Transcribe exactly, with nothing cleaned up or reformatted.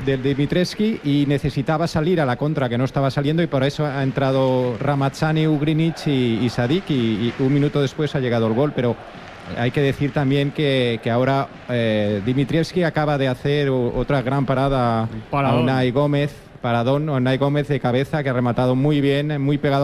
del Dimitrievski y necesitaba salir a la contra, que no estaba saliendo, y por eso ha entrado Ramazzani, Ugrinic y, y Sadik, y, y un minuto después ha llegado el gol. Pero hay que decir también que, que ahora eh, Dimitrievski acaba de hacer otra gran parada a Unai Gómez, paradón, Unai Gómez de cabeza, que ha rematado muy bien, muy pegado